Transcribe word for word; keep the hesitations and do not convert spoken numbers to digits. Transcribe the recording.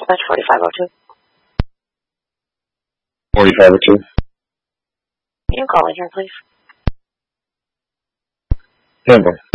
Dispatch forty-five oh two. forty-five oh two. You can call in here, please. Denver.